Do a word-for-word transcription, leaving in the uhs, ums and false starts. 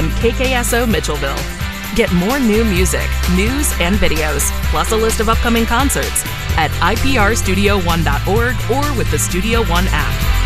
one K K S O Mitchellville. Get more new music, news, and videos, plus a list of upcoming concerts at I P R studio one dot org or with the Studio One app.